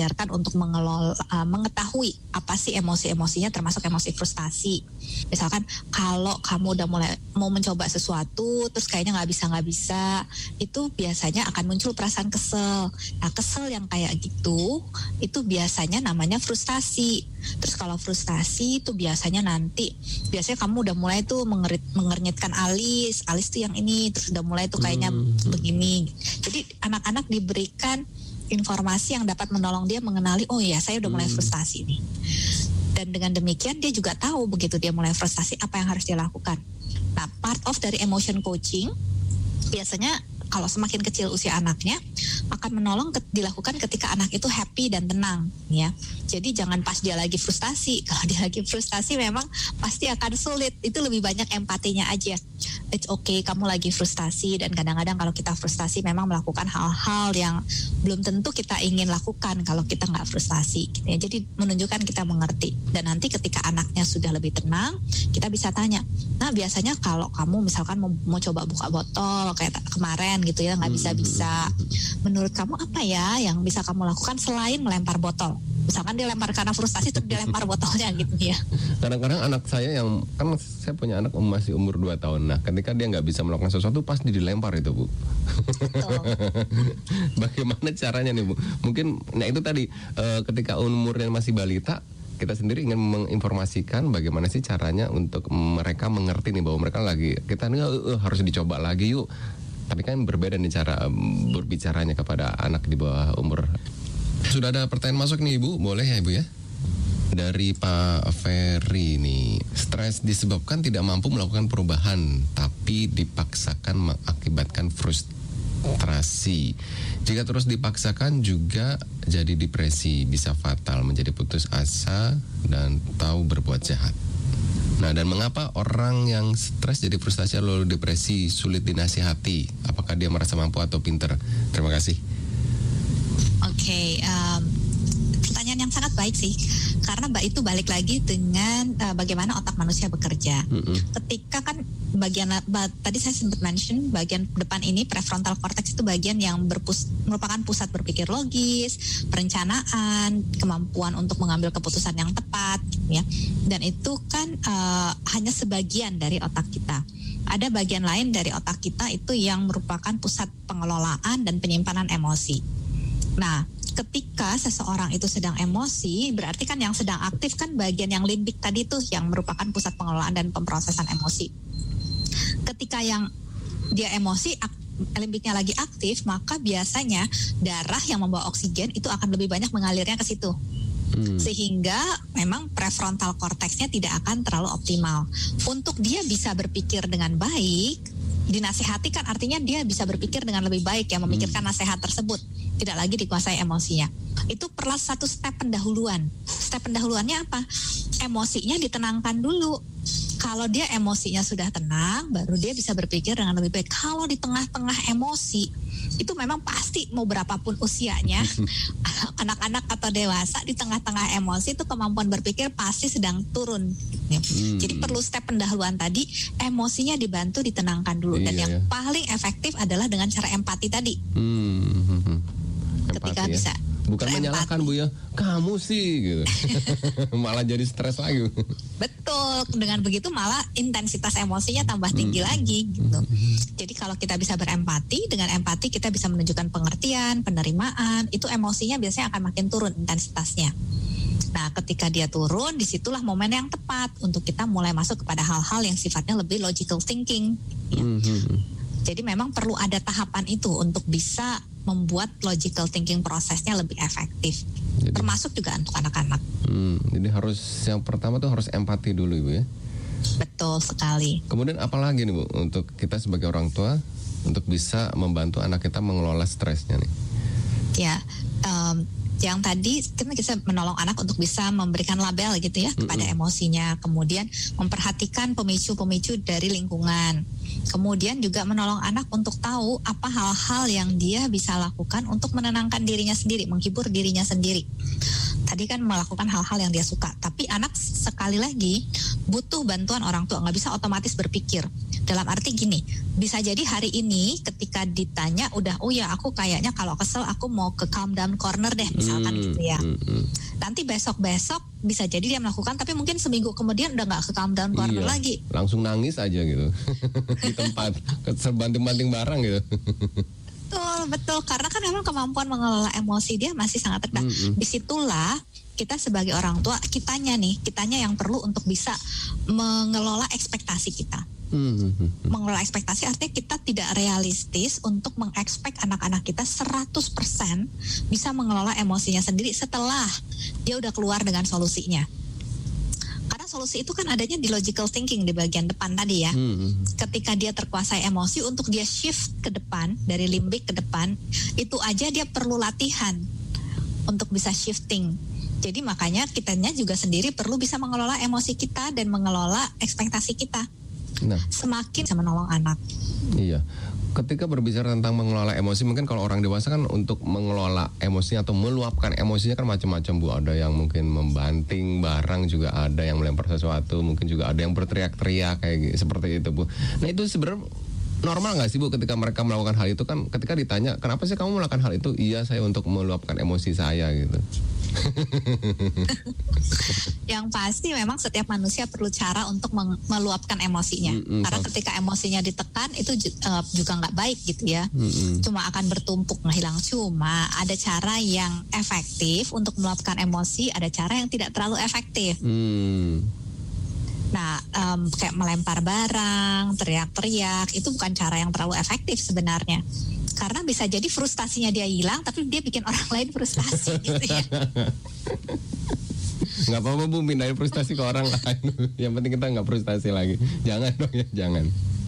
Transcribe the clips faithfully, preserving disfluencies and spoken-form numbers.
diajarkan untuk mengelola, uh, mengetahui apa sih emosi-emosinya, termasuk emosi frustasi. Misalkan kalau kamu udah mulai mau mencoba sesuatu, terus kayaknya nggak bisa nggak bisa, itu biasanya akan muncul perasaan kesel. Nah, kesel yang kayak gitu, itu biasanya namanya frustasi. Terus kalau frustasi itu biasanya nanti, biasanya kamu udah mulai tuh mengerit, mengernyitkan alis, alis tuh yang ini, terus udah mulai tuh kayaknya hmm. begini. Jadi anak-anak diberikan informasi yang dapat menolong dia mengenali, oh ya saya udah mulai frustasi nih. Dan dengan demikian dia juga tahu begitu dia mulai frustasi apa yang harus dia lakukan. Nah, part of dari emotion coaching biasanya kalau semakin kecil usia anaknya akan menolong ke, dilakukan ketika anak itu happy dan tenang, ya. Jadi jangan pas dia lagi frustasi. Kalau dia lagi frustasi memang pasti akan sulit. Itu lebih banyak empatinya aja. It's okay, kamu lagi frustasi, dan kadang-kadang kalau kita frustasi memang melakukan hal-hal yang belum tentu kita ingin lakukan kalau kita nggak frustasi. Gitu ya. Jadi menunjukkan kita mengerti. Dan nanti ketika anaknya sudah lebih tenang, kita bisa tanya, nah biasanya kalau kamu misalkan mau, mau coba buka botol kayak kemarin gitu ya, nggak bisa-bisa. Menurut kamu apa ya yang bisa kamu lakukan selain melempar botol? Misalkan dia lempar karena frustasi terus dia lempar botolnya gitu ya. Kadang-kadang anak saya yang, kan saya punya anak masih umur dua tahun. Nah ketika dia nggak bisa melakukan sesuatu pasti dilempar itu, Bu. Betul. Bagaimana caranya nih, Bu? Mungkin, nah itu tadi uh, ketika umurnya masih balita, kita sendiri ingin menginformasikan bagaimana sih caranya untuk mereka mengerti nih bahwa mereka lagi, kita nih uh, harus dicoba lagi yuk. Tapi kan berbeda nih cara um, berbicaranya kepada anak di bawah umur. Sudah ada pertanyaan masuk nih Ibu, boleh ya Ibu ya? Dari Pak Ferry nih, stres disebabkan tidak mampu melakukan perubahan, tapi dipaksakan mengakibatkan frustrasi. Jika terus dipaksakan juga jadi depresi, bisa fatal, menjadi putus asa dan tahu berbuat jahat. Nah, dan mengapa orang yang stres jadi frustasi lalu depresi sulit dinasihati? Apakah dia merasa mampu atau pintar? Terima kasih. Oke, okay, um, pertanyaan yang sangat baik sih, karena mbak itu balik lagi dengan uh, bagaimana otak manusia bekerja. Mm-hmm. Ketika kan bagian bah, tadi saya sempat mention bagian depan ini prefrontal cortex itu bagian yang berpus, merupakan pusat berpikir logis, perencanaan, kemampuan untuk mengambil keputusan yang tepat, ya. Dan itu kan uh, hanya sebagian dari otak kita. Ada bagian lain dari otak kita itu yang merupakan pusat pengelolaan dan penyimpanan emosi. Nah, ketika seseorang itu sedang emosi, berarti kan yang sedang aktif kan bagian yang limbik tadi tuh yang merupakan pusat pengelolaan dan pemrosesan emosi. Ketika yang dia emosi, ak- limbiknya lagi aktif, maka biasanya darah yang membawa oksigen itu akan lebih banyak mengalirnya ke situ. Hmm. Sehingga memang prefrontal cortexnya tidak akan terlalu optimal. Untuk dia bisa berpikir dengan baik, dinasihati kan artinya dia bisa berpikir dengan lebih baik ya, memikirkan hmm. nasihat tersebut, tidak lagi dikuasai emosinya. Itu perlu satu step pendahuluan. Step pendahuluannya apa? Emosinya ditenangkan dulu. Kalau dia emosinya sudah tenang, baru dia bisa berpikir dengan lebih baik. Kalau di tengah-tengah emosi, itu memang pasti mau berapapun usianya, anak-anak atau dewasa, di tengah-tengah emosi itu kemampuan berpikir pasti sedang turun. Hmm. Jadi perlu step pendahuluan tadi, emosinya dibantu ditenangkan dulu. Iya, dan yang ya. paling efektif adalah dengan cara empati tadi. Hmm. Ketika empati, bisa. Ya? Bukan menyalahkan Bu ya, kamu sih gitu. Malah jadi stres lagi. Betul, dengan begitu malah intensitas emosinya tambah tinggi hmm. lagi gitu. Jadi kalau kita bisa berempati, dengan empati kita bisa menunjukkan pengertian, penerimaan, itu emosinya biasanya akan makin turun intensitasnya. Nah, ketika dia turun, disitulah momen yang tepat untuk kita mulai masuk kepada hal-hal yang sifatnya lebih logical thinking. Ya. Hmm. Jadi memang perlu ada tahapan itu untuk bisa membuat logical thinking prosesnya lebih efektif. Jadi, termasuk juga untuk anak-anak. Hmm, jadi harus yang pertama tuh harus empati dulu Ibu ya. Betul sekali. Kemudian apa lagi nih Bu untuk kita sebagai orang tua untuk bisa membantu anak kita mengelola stresnya nih? Ya, um, yang tadi kita bisa menolong anak untuk bisa memberikan label gitu ya kepada mm-hmm. emosinya, kemudian memperhatikan pemicu-pemicu dari lingkungan, kemudian juga menolong anak untuk tahu apa hal-hal yang dia bisa lakukan untuk menenangkan dirinya sendiri, menghibur dirinya sendiri. Tadi kan melakukan hal-hal yang dia suka, tapi anak sekali lagi butuh bantuan orang tua, nggak bisa otomatis berpikir. Dalam arti gini, bisa jadi hari ini ketika ditanya udah, oh ya aku kayaknya kalau kesel aku mau ke calm down corner deh misalkan hmm, gitu ya. Hmm, hmm. Nanti besok-besok bisa jadi dia melakukan, tapi mungkin seminggu kemudian udah nggak ke calm down corner iya, lagi. Langsung nangis aja gitu di tempat, banting-banting barang gitu. Betul, betul. Karena kan memang kemampuan mengelola emosi dia masih sangat rendah. Mm-hmm. Disitulah kita sebagai orang tua, kitanya nih, kitanya yang perlu untuk bisa mengelola ekspektasi kita. Mm-hmm. Mengelola ekspektasi artinya kita tidak realistis untuk mengekspek anak-anak kita seratus persen bisa mengelola emosinya sendiri setelah dia udah keluar dengan solusinya. Karena solusi itu kan adanya di logical thinking di bagian depan tadi ya. Hmm. Ketika dia terkuasai emosi, untuk dia shift ke depan, dari limbik ke depan, itu aja dia perlu latihan untuk bisa shifting. Jadi makanya kitanya juga sendiri perlu bisa mengelola emosi kita dan mengelola ekspektasi kita. Nah. Semakin bisa menolong anak. Iya. Ketika berbicara tentang mengelola emosi, mungkin kalau orang dewasa kan untuk mengelola emosinya atau meluapkan emosinya kan macam-macam Bu. Ada yang mungkin membanting barang, juga ada yang melempar sesuatu, mungkin juga ada yang berteriak-teriak kayak gitu, seperti itu Bu. Nah itu sebenarnya normal nggak sih Bu ketika mereka melakukan hal itu? Kan ketika ditanya kenapa sih kamu melakukan hal itu, iya saya untuk meluapkan emosi saya gitu. Yang pasti memang setiap manusia perlu cara untuk meng- meluapkan emosinya. Mm-mm. Karena ketika emosinya ditekan itu uh, juga nggak baik gitu ya. Mm-mm. Cuma akan bertumpuk menghilang. Cuma ada cara yang efektif untuk meluapkan emosi, ada cara yang tidak terlalu efektif. Mm. Nah, um, kayak melempar barang, teriak-teriak, itu bukan cara yang terlalu efektif sebenarnya. Karena bisa jadi frustasinya dia hilang, tapi dia bikin orang lain frustasi gitu ya. Nggak apa-apa Bu, pindahin frustasi ke orang lain. Yang penting kita nggak frustasi lagi. Jangan dong ya, jangan.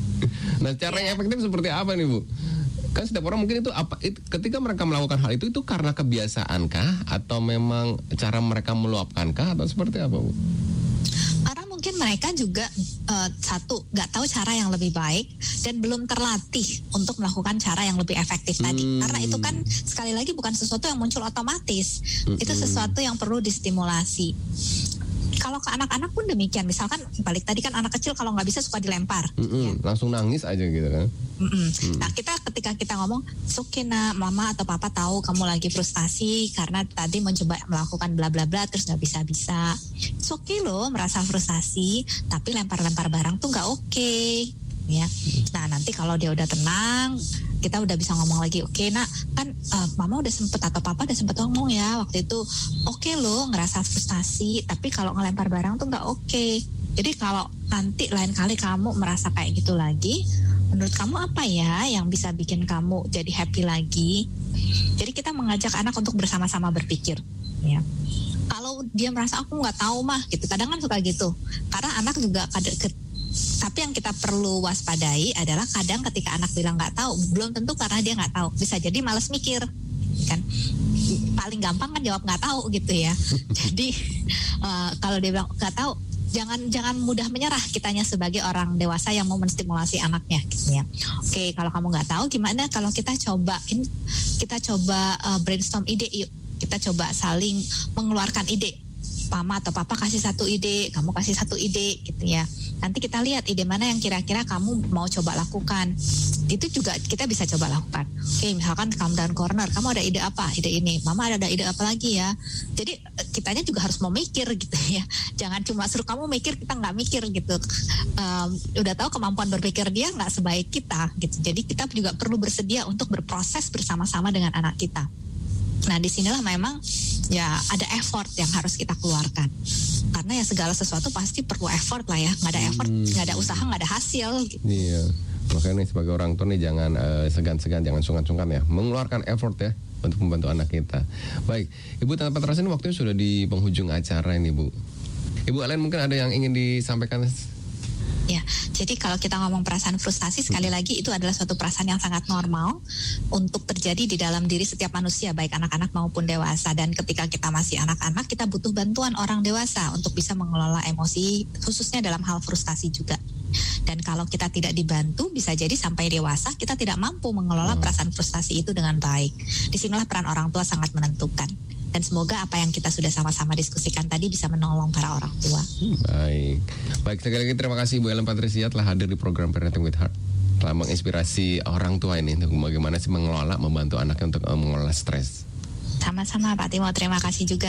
Nah, cara yang efektif seperti apa nih Bu? Kan setiap orang mungkin itu apa? Itu, ketika mereka melakukan hal itu, itu karena kebiasaankah? Atau memang cara mereka meluapkankah? Atau seperti apa Bu? Karena mungkin mereka juga uh, satu nggak tahu cara yang lebih baik dan belum terlatih untuk melakukan cara yang lebih efektif tadi. Hmm. Karena itu kan sekali lagi bukan sesuatu yang muncul otomatis, hmm. itu sesuatu yang perlu distimulasi. Kalau ke anak-anak pun demikian. Misalkan balik tadi kan anak kecil kalau nggak bisa suka dilempar, ya. Langsung nangis aja gitu kan. Mm. Nah kita ketika kita ngomong, oke nak, mama atau papa tahu kamu lagi frustasi karena tadi mencoba melakukan bla bla bla terus nggak bisa bisa. Oke okay loh merasa frustasi, tapi lempar-lempar barang tuh nggak oke. Okay. Ya. Nah nanti kalau dia udah tenang, kita udah bisa ngomong lagi, oke okay, nak kan uh, mama udah sempet atau papa udah sempet ngomong ya waktu itu, oke okay loh ngerasa frustasi, tapi kalau ngelempar barang tuh nggak oke. Okay. Jadi kalau nanti lain kali kamu merasa kayak gitu lagi, menurut kamu apa ya yang bisa bikin kamu jadi happy lagi? Jadi kita mengajak anak untuk bersama-sama berpikir, ya. Kalau dia merasa aku nggak tahu mah, gitu. Kadang kan suka gitu, karena anak juga kadang. Tapi yang kita perlu waspadai adalah kadang ketika anak bilang nggak tahu, belum tentu karena dia nggak tahu, bisa jadi malas mikir, kan? Paling gampang kan jawab nggak tahu gitu ya. Jadi uh, kalau dia bilang nggak tahu, jangan jangan mudah menyerah kitanya sebagai orang dewasa yang mau menstimulasi anaknya, gitu ya. Oke, kalau kamu nggak tahu, gimana kalau kita cobain, kita coba uh, brainstorm ide yuk, kita coba saling mengeluarkan ide. Mama atau papa kasih satu ide, kamu kasih satu ide gitu ya. Nanti kita lihat ide mana yang kira-kira kamu mau coba lakukan. Itu juga kita bisa coba lakukan. Oke, misalkan calm down corner, kamu ada ide apa? Ide ini. Mama ada ide apa lagi ya? Jadi kitanya juga harus mau mikir gitu ya. Jangan cuma suruh kamu mikir, kita nggak mikir gitu. Um, udah tahu kemampuan berpikir dia nggak sebaik kita gitu. Jadi kita juga perlu bersedia untuk berproses bersama-sama dengan anak kita. Nah disinilah memang ya ada effort yang harus kita keluarkan, karena ya segala sesuatu pasti perlu effort lah ya. Nggak ada effort, hmm. nggak ada usaha, nggak ada hasil gitu. Iya, makanya nih sebagai orang tua nih jangan uh, segan-segan, jangan sungkan-sungkan ya mengeluarkan effort ya untuk membantu anak kita. Baik, Ibu tanpa terasa ini waktunya sudah di penghujung acara ini Bu. Ibu Alen mungkin ada yang ingin disampaikan? Ya, jadi kalau kita ngomong perasaan frustasi, sekali lagi itu adalah suatu perasaan yang sangat normal untuk terjadi di dalam diri setiap manusia, baik anak-anak maupun dewasa. Dan ketika kita masih anak-anak, kita butuh bantuan orang dewasa untuk bisa mengelola emosi, khususnya dalam hal frustasi juga. Dan kalau kita tidak dibantu, bisa jadi sampai dewasa kita tidak mampu mengelola perasaan frustasi itu dengan baik. Disinilah peran orang tua sangat menentukan. Dan semoga apa yang kita sudah sama-sama diskusikan tadi bisa menolong para orang tua. Baik, baik sekali lagi terima kasih Bu Ellen Patricia telah hadir di program Parenting with Heart, telah menginspirasi orang tua ini untuk bagaimana sih mengelola, membantu anaknya untuk uh, mengelola stres. Sama-sama Pak Timo, terima kasih juga